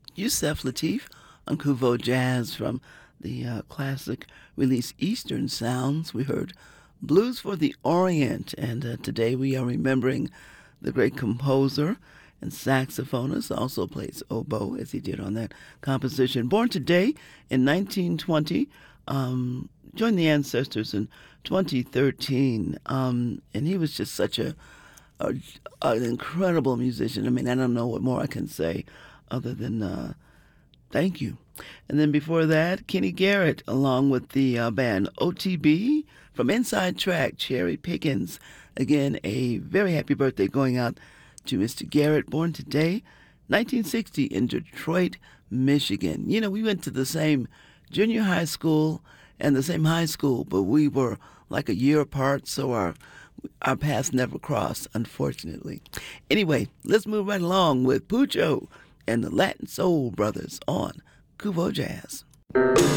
Yusef Lateef on Kuvo Jazz from the classic release Eastern Sounds. We heard Blues for the Orient, and today we are remembering the great composer and saxophonist, also plays oboe as he did on that composition. Born today in 1920, joined the Ancestors in 2013, and he was just such a an incredible musician. I mean, I don't know what more I can say other than thank you. And then before that, Kenny Garrett, along with the band OTB from Inside Track, Cherry Pickens. Again, a very happy birthday going out to Mr. Garrett, born today, 1960 in Detroit, Michigan. You know, we went to the same junior high school and the same high school, but we were like a year apart, so our paths never crossed, unfortunately. Anyway, let's move right along with Pucho and the Latin Soul Brothers on Kuvo Jazz.